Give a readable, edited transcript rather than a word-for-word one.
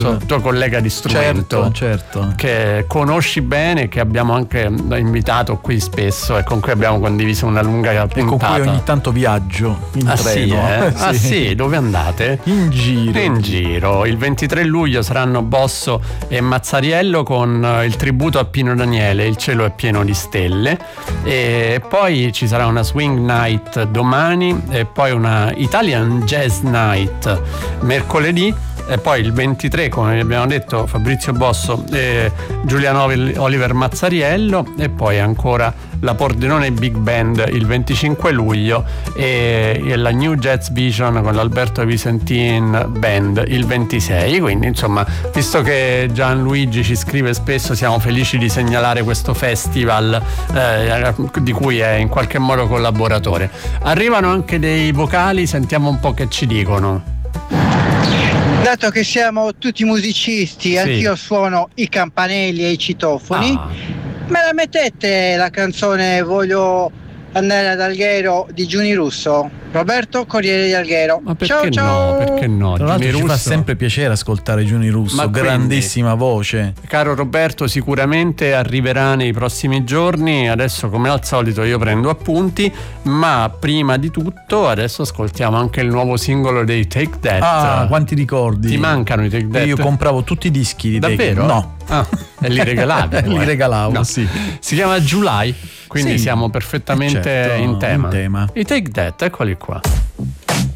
tuo collega di strumento, certo, che conosci bene, che abbiamo anche invitato qui spesso e con cui abbiamo condiviso una lunga puntata. E con cui ogni tanto viaggio in treno. Sì, sì, dove andate? In giro. Il 23 luglio saranno Bosso e Mazzariello con il tributo a Pino Daniele, Il cielo è pieno di stelle, e poi ci sarà una swing night domani e poi una Italian Jazz Night mercoledì. E poi il 23, come abbiamo detto, Fabrizio Bosso e Giuliano Oliver Mazzariello, e poi ancora la Pordenone Big Band il 25 luglio e la New Jazz Vision con l'Alberto Visentin Band il 26. Quindi insomma, visto che Gianluigi ci scrive spesso, siamo felici di segnalare questo festival di cui è in qualche modo collaboratore. Arrivano anche dei vocali, sentiamo un po' che ci dicono. Dato che siamo tutti musicisti, anch'io suono i campanelli e i citofoni, me la mettete la canzone Voglio andare ad Alghero di Giuni Russo? Roberto, Corriere di Alghero. Ma perché ciao. Perché no? Tra l'altro ci fa sempre piacere ascoltare Giuni Russo, grandissima voce. Caro Roberto, sicuramente arriverà nei prossimi giorni. Adesso, come al solito, io prendo appunti, ma prima di tutto adesso ascoltiamo anche il nuovo singolo dei Take That. Quanti ricordi? Ti mancano i Take That? Io compravo tutti i dischi di Davvero? No. E li regalavi? Li regalavo, no. Sì. Si chiama July, quindi siamo perfettamente in tema. In tema. I Take That, eccoli qua.